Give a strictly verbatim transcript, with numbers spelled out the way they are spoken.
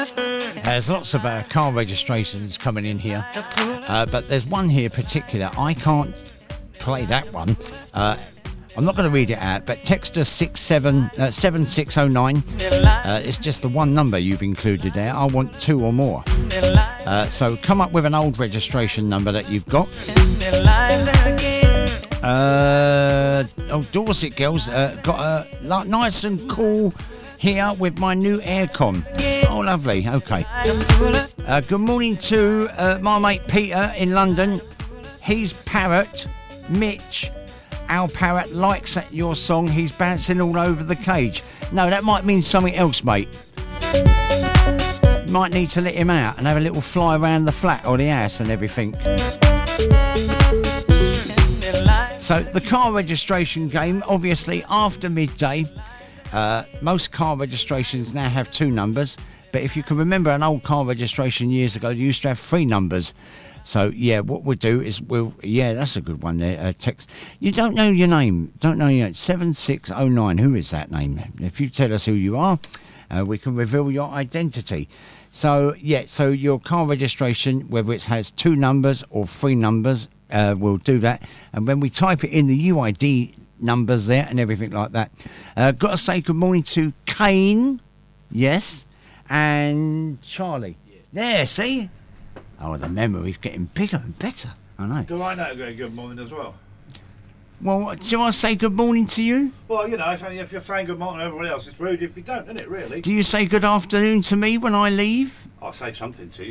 There's lots of uh, car registrations coming in here, uh, but there's one here particular. I can't play that one. Uh, I'm not going to read it out, but text us six seven uh, seven six oh nine. Uh, it's just the one number you've included there. I want two or more. Uh, so come up with an old registration number that you've got. Uh, oh, Dorset girls uh, got a uh, nice and cool here with my new aircon. Oh, lovely. Okay. Uh, good morning to uh, my mate Peter in London. He's Parrot. Mitch, our parrot, likes your song. He's bouncing all over the cage. No, that might mean something else, mate. Might need to let him out and have a little fly around the flat or the house and everything. So the car registration game, obviously after midday, uh, most car registrations now have two numbers, but if you can remember an old car registration years ago, you used to have three numbers. So yeah, what we'll do is we'll, yeah, that's a good one there, uh, text. You don't know your name, don't know your name, seven six oh nine, who is that name? If you tell us who you are, uh, we can reveal your identity. So yeah, so your car registration, whether it has two numbers or three numbers, Uh, we'll do that, and when we type it in, the U I D numbers there and everything like that. Uh, got to say good morning to Kane, yes, and Charlie. Yeah. There, see? Oh, the memory's getting bigger and better. I know. Do I know a good morning as well? Well, do I say good morning to you? Well, you know, it's only if you're saying good morning to everybody else, it's rude if you don't, isn't it, really? Do you say good afternoon to me when I leave? I'll say something to you.